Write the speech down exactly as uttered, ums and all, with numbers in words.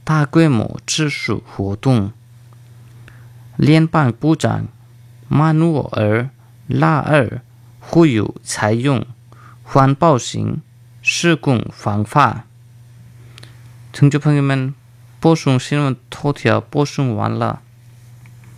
大规模植树活动。联邦部长马努尔·拉尔呼吁采用环保型施工方法。听众朋友们，播送新闻头条播送完了。